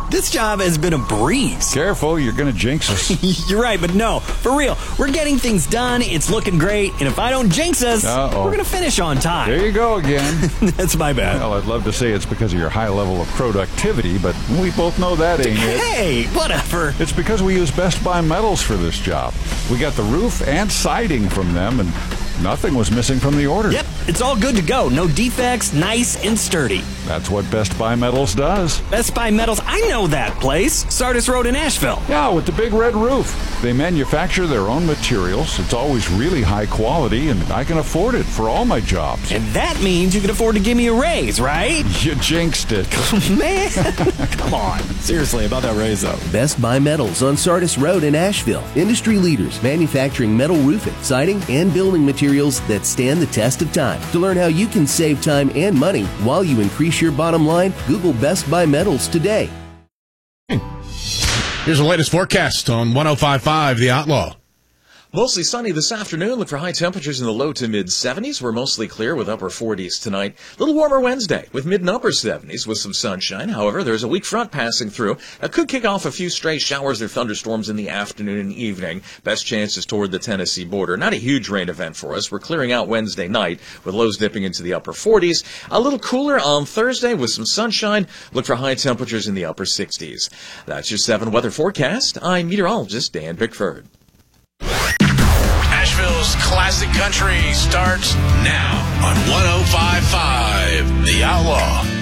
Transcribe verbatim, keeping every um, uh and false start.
This job has been a breeze. Careful, you're going to jinx us. You're right, but no, for real. We're getting things done, it's looking great, and if I don't jinx us, Uh-oh. we're going to finish on time. There you go again. That's my bad. Well, I'd love to say it's because of your high level of productivity, but we both know that ain't it. Hey, whatever. It's because we use Best Buy Metals for this job. We got the roof and siding from them, and nothing was missing from the order. Yep, it's all good to go. No defects, nice and sturdy. That's what Best Buy Metals does. Best Buy Metals, I know that place. Sardis Road in Asheville. Yeah, with the big red roof. They manufacture their own materials. It's always really high quality, and I can afford it for all my jobs. And that means you can afford to give me a raise, right? You jinxed it. Man, come on. Seriously, about that raise, though. Best Buy Metals on Sardis Road in Asheville. Industry leaders manufacturing metal roofing, siding, and building materials that stand the test of time. To learn how you can save time and money while you increase your bottom line, Google Best Buy Metals today. Here's the latest forecast on one oh five point five The Outlaw. Mostly sunny this afternoon. Look for high temperatures in the low to mid seventies. We're mostly clear with upper forties tonight. A little warmer Wednesday with mid and upper seventies with some sunshine. However, there's a weak front passing through. That could kick off a few stray showers or thunderstorms in the afternoon and evening. Best chances toward the Tennessee border. Not a huge rain event for us. We're clearing out Wednesday night with lows dipping into the upper forties. A little cooler on Thursday with some sunshine. Look for high temperatures in the upper sixties. That's your seven weather forecast. I'm meteorologist Dan Bickford. Asheville's classic country starts now on one oh five point five The Outlaw.